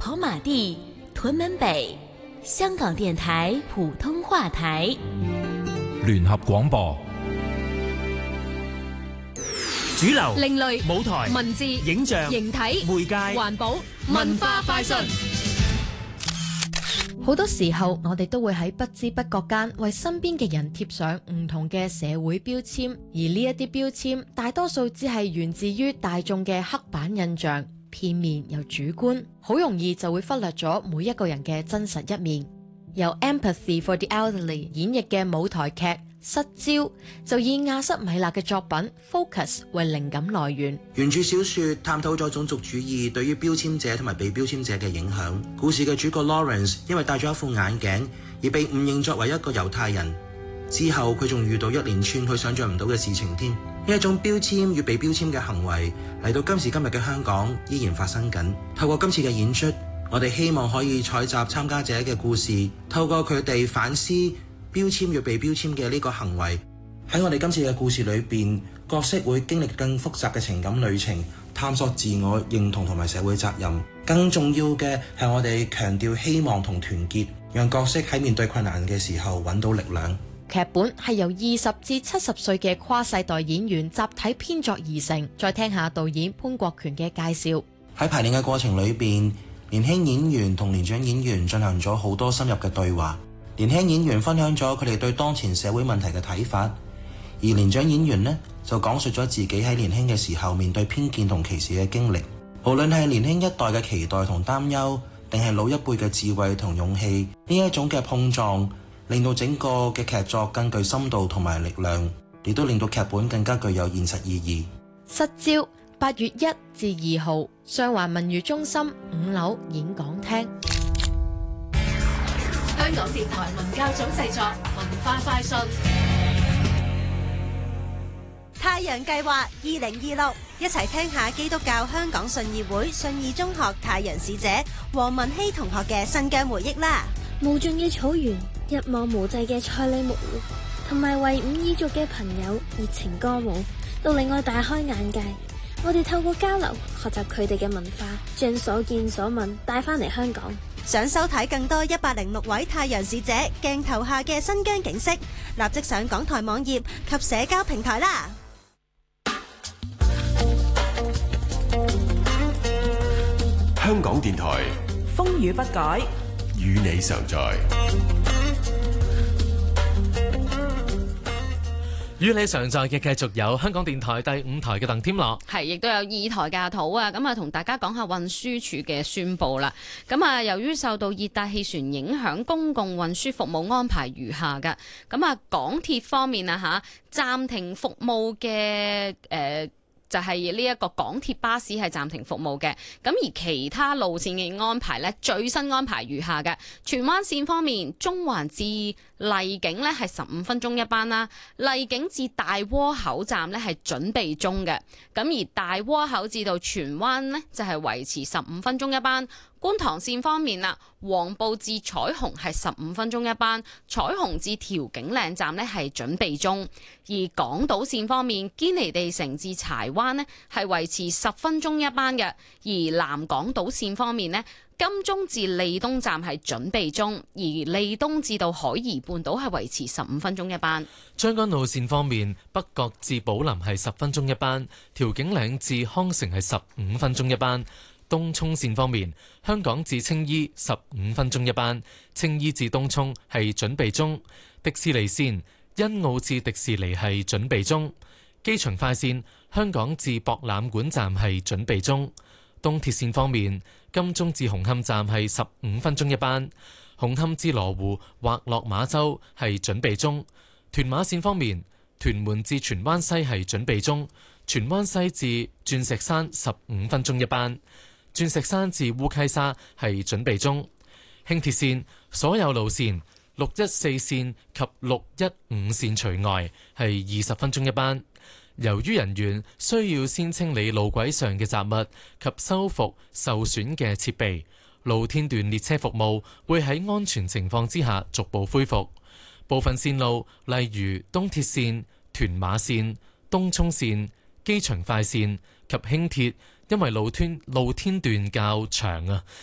跑馬地、屯門北、香港電台普通話台。 聯合廣播。 主流、 另類、 舞台、 文字、 影像、 形體、 媒介、 環保、文化快訊。好多時候，我哋都會喺不知不覺間為身邊嘅人貼上唔同嘅社會標籤，而呢一啲標籤大多數只係源自於大眾嘅刻板印象，片面又主觀，好容易就會忽略咗每一個人嘅真實一面。由 Empathy for the Elderly 演繹嘅舞台劇《失焦》就以亞瑟米勒嘅作品 Focus 為靈感來源。 原著小說探討咗種族主義對於標籤者同埋被標籤者嘅影響。故事嘅主角 Lawrence 因為戴咗一副眼鏡而被誤認作為一個猶太人，之後佢仲遇到一連串佢想象唔到嘅事情添。呢一種標籤與被標籤嘅行為嚟到今時今日嘅香港依然發生緊。透過今次嘅演出，我哋希望可以採集參加者嘅故事，透過佢哋反思標籤與被標籤嘅呢個行為。喺我哋今次嘅故事裏邊，角色會經歷更複雜嘅情感旅程，探索自我認同同埋社會責任。更重要嘅係我哋強調希望同團結，讓角色喺面對困難嘅時候揾到力量。 劇本係由20至70歲嘅跨世代演員集體編作而成。再聽下導演潘國權嘅介紹。 喺排練嘅過程裏邊，年輕演員同年長演員進行咗好多深入嘅對話。年輕演員分享咗佢哋對當前社會問題嘅睇法，而年長演員呢就講述咗自己喺年輕嘅時候面對偏見同歧視嘅經歷。無論係年輕一代嘅期待同擔憂，定係老一輩嘅智慧同勇氣，呢一種嘅碰撞，令到整個嘅劇作更具深度同埋力量，亦都令到劇本更加具有現實意義。 失焦8月1至2號，上環文娛中心5樓演講廳。 香港電台文教組製作，文化快訊。 太陽計劃2026，一齊聽下基督教香港信義會信義中學太陽使者黃文希同學嘅新疆回憶啦。 無盡嘅草原，一望無際嘅賽里木湖，同埋維吾爾族嘅朋友熱情歌舞，都令我大開眼界。我哋透過交流，學習佢哋嘅文化，將所見所聞帶翻嚟香港。 想收睇更多106位太陽使者鏡頭下嘅新疆景色，立即上港台網頁及社交平台啦。 香港電台風雨不改， 與你常在。 與你常在嘅繼續有香港電台第5台嘅鄧添樂， 係亦都有2台嘅阿土啊，咁啊同大家講下運輸署嘅宣佈啦。咁啊，由於受到熱帶氣旋影響，公共運輸服務安排如下嘅。咁啊，港鐵方面啊暫停服務嘅就係呢一個港鐵巴士係暫停服務嘅，咁而其他路線嘅安排呢，最新安排如下嘅。荃灣線方面，中環至荔景呢係15分鐘一班啦，荔景至大窩口站呢係準備中嘅，咁而大窩口至到荃灣呢就係維持15分鐘一班。觀塘線方面啦，黃埔至彩虹係15分鐘一班，彩虹至調景嶺站呢係準備中。而港島線方面，堅尼地城至柴灣呢係維持10分鐘一班嘅。而南港島線方面呢，金鐘至利東站係準備中，而利東至到海怡半島係維持15分鐘一班。 將軍澳線方面，北角至寶林係10分鐘一班，調景嶺至康城係15分鐘一班。東涌線方面，香港至青衣15分鐘一班，青衣至東涌係準備中。迪士尼線，欣澳至迪士尼係準備中。機場快線，香港至博覽館站係準備中。東鐵線方面，金鐘至紅磡站係15分鐘一班，紅磡至羅湖或落馬洲係準備中。屯馬線方面，屯門至荃灣西係準備中，荃灣西至鑽石山15分鐘一班，鑽石山至烏溪沙係準備中。輕鐵線所有路線614線及615線除外係20分鐘一班。由於人員需要先清理路軌上嘅雜物及修復受損嘅設備，露天段列車服務會喺安全情況之下逐步恢復。部分線路例如東鐵線、屯馬線、東涌線、機場快線及輕鐵，因為露天段較長